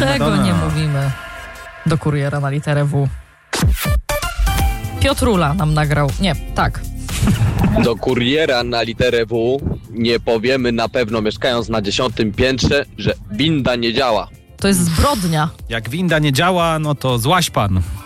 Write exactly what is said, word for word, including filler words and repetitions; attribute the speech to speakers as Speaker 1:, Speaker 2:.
Speaker 1: Dlaczego
Speaker 2: Madonna.
Speaker 1: nie mówimy do kuriera na literę W? Piotrula nam nagrał. Nie, tak.
Speaker 3: Do kuriera na literę W nie powiemy na pewno, mieszkając na dziesiątym piętrze, że winda nie działa.
Speaker 1: To jest zbrodnia.
Speaker 2: Jak winda nie działa, no to złaś pan.